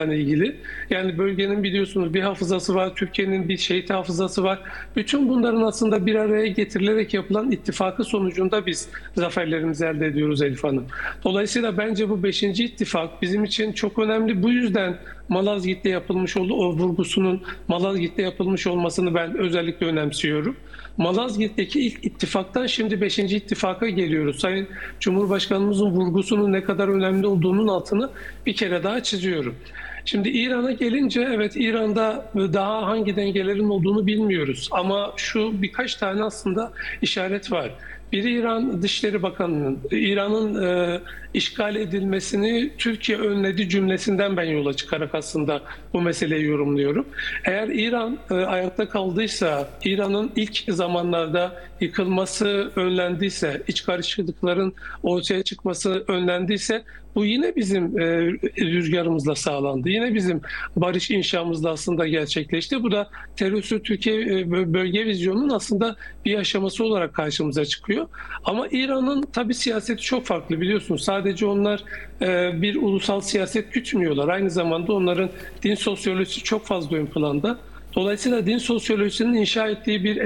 ilgili. Yani bölgenin biliyorsunuz bir hafızası var, Türkiye'nin bir şehit hafızası var. Bütün bunların aslında bir araya getirilerek yapılan ittifakı sonucunda biz zaferlerimizi elde ediyoruz Elif Hanım. Dolayısıyla bence bu 5. ittifak bizim için çok önemli. Bu yüzden Malazgirt'te yapılmış o vurgusunun Malazgirt'te yapılmış olmasını ben özellikle önemsiyorum. Malazgirt'teki ilk ittifaktan şimdi 5. ittifaka geliyoruz. Sayın Cumhurbaşkanımızın vurgusunun ne kadar önemli olduğunun altını bir kere daha çiziyorum. Şimdi İran'a gelince evet İran'da daha hangi dengelerin olduğunu bilmiyoruz. Ama şu birkaç tane aslında işaret var. Biri İran Dışişleri Bakanı'nın İran'ın işgal edilmesini Türkiye önledi cümlesinden ben yola çıkarak aslında bu meseleyi yorumluyorum. Eğer İran ayakta kaldıysa, İran'ın ilk zamanlarda yıkılması önlendiyse, iç karışıklıkların ortaya çıkması önlendiyse bu yine bizim rüzgarımızla sağlandı. Yine bizim barış inşamızla aslında gerçekleşti. Bu da terörsüz Türkiye bölge vizyonunun aslında bir aşaması olarak karşımıza çıkıyor. Ama İran'ın tabii siyaseti çok farklı biliyorsunuz. Sadece onlar bir ulusal siyaset gütmüyorlar. Aynı zamanda onların din sosyolojisi çok fazla ön planda. Dolayısıyla din sosyolojisinin inşa ettiği bir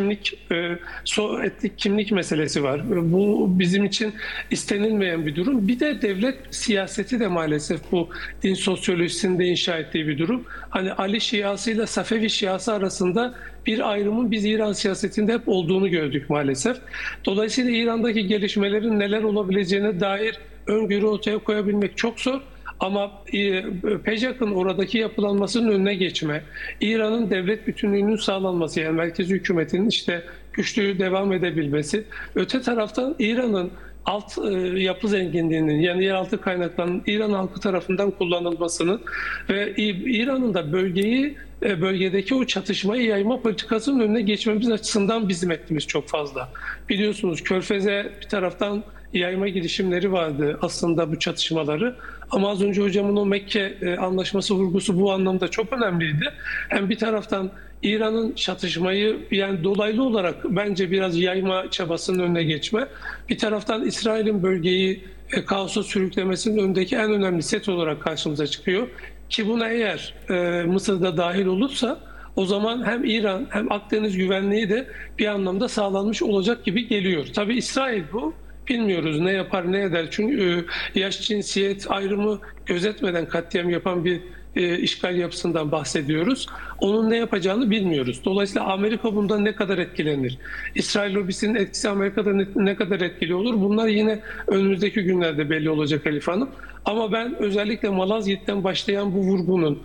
etnik kimlik meselesi var. Bu bizim için istenilmeyen bir durum. Bir de devlet siyaseti de maalesef bu din sosyolojisinde inşa ettiği bir durum. Hani Ali Şiası ile Safevi Şiası arasında bir ayrımın biz İran siyasetinde hep olduğunu gördük maalesef. Dolayısıyla İran'daki gelişmelerin neler olabileceğine dair öngörü ortaya koyabilmek çok zor. Ama PEJAK'ın oradaki yapılanmasının önüne geçme, İran'ın devlet bütünlüğünün sağlanması yani merkezi hükümetinin işte güçlü devam edebilmesi, öte taraftan İran'ın alt yapı zenginliğinin yani yeraltı kaynaklarının İran halkı tarafından kullanılmasının ve İran'ın da bölgedeki o çatışmayı yayma politikasının önüne geçmemiz açısından bizim etkimiz çok fazla. Biliyorsunuz Körfez'e bir taraftan yayma girişimleri vardı aslında bu çatışmaları. Ama az önce hocamın o Mekke anlaşması vurgusu bu anlamda çok önemliydi. Hem bir taraftan İran'ın çatışmayı yani dolaylı olarak bence biraz yayma çabasının önüne geçme. Bir taraftan İsrail'in bölgeyi kaosa sürüklemesinin önündeki en önemli set olarak karşımıza çıkıyor. Ki buna eğer Mısır'da dahil olursa o zaman hem İran hem Akdeniz güvenliği de bir anlamda sağlanmış olacak gibi geliyor. Tabii İsrail bu. Bilmiyoruz ne yapar ne eder. Çünkü yaş cinsiyet ayrımı gözetmeden katliam yapan bir işgal yapısından bahsediyoruz. Onun ne yapacağını bilmiyoruz. Dolayısıyla Amerika bundan ne kadar etkilenir? İsrail lobisinin etkisi Amerika'da ne kadar etkili olur? Bunlar yine önümüzdeki günlerde belli olacak Elif Hanım. Ama ben özellikle Malazgirt'ten başlayan bu vurgunun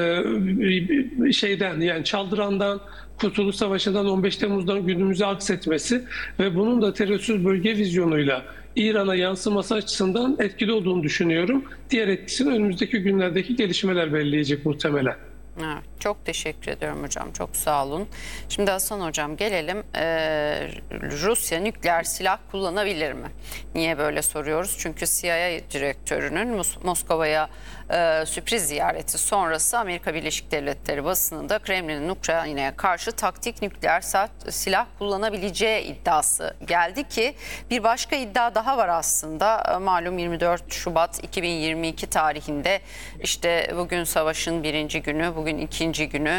yani Çaldıran'dan Kurtuluş Savaşı'ndan 15 Temmuz'dan günümüze aksetmesi ve bunun da terörsüz bölge vizyonuyla İran'a yansıması açısından etkili olduğunu düşünüyorum. Diğer etkisini önümüzdeki günlerdeki gelişmeler belirleyecek muhtemelen. Evet, çok teşekkür ediyorum hocam. Çok sağ olun. Şimdi Hasan hocam gelelim. Rusya nükleer silah kullanabilir mi? Niye böyle soruyoruz? Çünkü CIA direktörünün Moskova'ya sürpriz ziyareti sonrası Amerika Birleşik Devletleri basınında Kremlin'in Ukrayna'ya karşı taktik nükleer silah kullanabileceği iddiası geldi ki bir başka iddia daha var aslında. Malum 24 Şubat 2022 tarihinde işte bugün savaşın birinci günü, bugün ikinci günü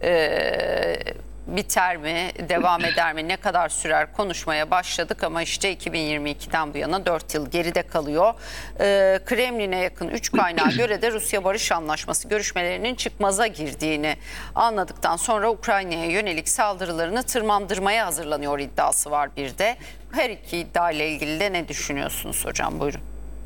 biter mi, devam eder mi, ne kadar sürer konuşmaya başladık ama işte 2022'den bu yana 4 yıl geride kalıyor. Kremlin'e yakın 3 kaynağa göre de Rusya Barış Anlaşması görüşmelerinin çıkmaza girdiğini anladıktan sonra Ukrayna'ya yönelik saldırılarını tırmandırmaya hazırlanıyor iddiası var bir de. Her iki iddia ile ilgili de ne düşünüyorsunuz hocam? Buyurun.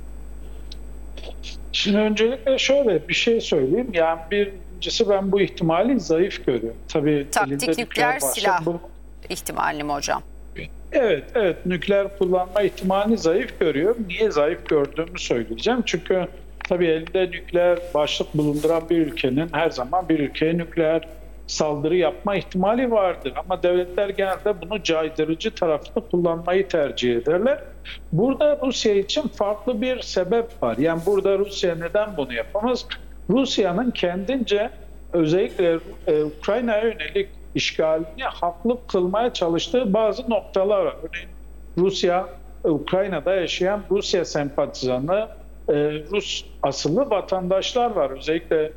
Şimdi öncelikle şöyle bir şey söyleyeyim. Yani birincisi ben bu ihtimali zayıf görüyorum. Tabii taktik nükleer silah ihtimali mi hocam? Evet, nükleer kullanma ihtimalini zayıf görüyorum. Niye zayıf gördüğümü söyleyeceğim. Çünkü tabii elinde nükleer başlık bulunduran bir ülkenin her zaman bir ülkeye nükleer saldırı yapma ihtimali vardır. Ama devletler genelde bunu caydırıcı tarafta kullanmayı tercih ederler. Burada Rusya için farklı bir sebep var. Yani burada Rusya neden bunu yapamaz? Rusya'nın kendince özellikle Ukrayna'ya yönelik işgalini haklı kılmaya çalıştığı bazı noktalar var. Örneğin Rusya, Ukrayna'da yaşayan Rusya sempatizanı Rus asıllı vatandaşlar var. Özellikle